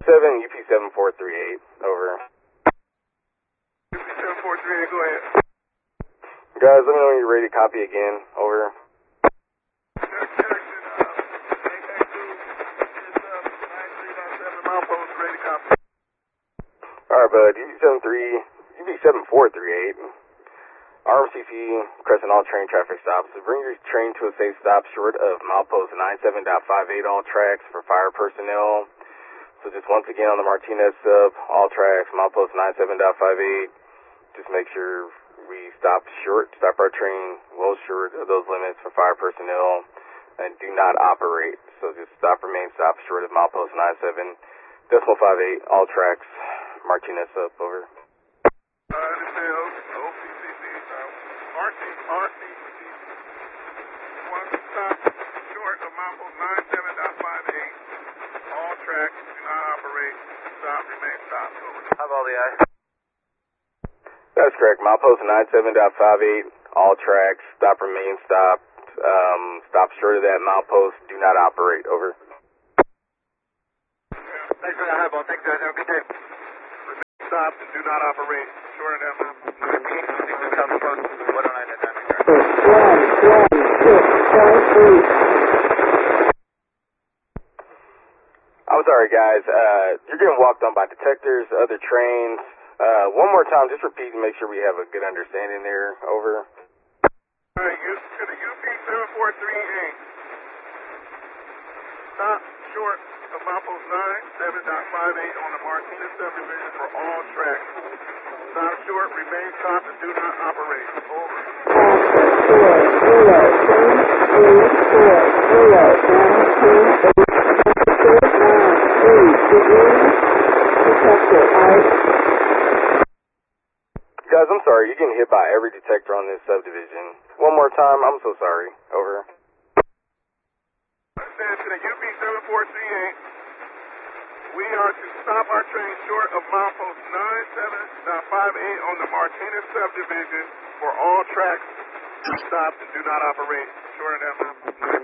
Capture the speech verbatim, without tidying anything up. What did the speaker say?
seven, U P seven four three eight, over. U P seven four three eight, go ahead. Guys, let me know when you're ready to copy again, over. Jackson, uh, Apex two, nine three nine seven, milepost, ready to copy. Alright, bud, U P seven three, U P seven four three eight. R M C C, Crescent all train traffic stops. Bring your train to a safe stop short of milepost ninety-seven point five eight, all tracks for fire personnel. So just once again on the Martinez sub, all tracks, milepost ninety-seven point five eight. Just make sure we stop short, stop our train well short of those limits for fire personnel, and do not operate. So just stop, remain stop short of milepost ninety-seven point five eight, all tracks, Martinez sub, over. Uh, this is O P C C, uh, R C, R C C, one stop short of milepost ninety-seven point five eight, all tracks, do not operate, stop, remain stop, over. Have all the eye. That's correct, milepost ninety-seven point five eight, all tracks, stop, remain stopped, um, stop short of that milepost, do not operate, over. Thanks for that highball, thanks guys, have a good day. Remain stopped and do not operate, short of that milepost. I'm sorry guys, uh, you're getting walked on by detectors, other trains. Uh, one more time, just repeat and make sure we have a good understanding there, over. Alright, you, to the U P seven four three eight, stop short of milepost ninety-seven point five eight on the Martinez subdivision for all tracks. Stop short, remain stopped, and do not operate, over. Guys, I'm sorry, you're getting hit by every detector on this subdivision. One more time, I'm so sorry, over. Understand, to the U P seven four three eight, we are to stop our train short of milepost ninety-seven point five eight on the Martinez subdivision for all tracks. Stop and do not operate, short of that milepost.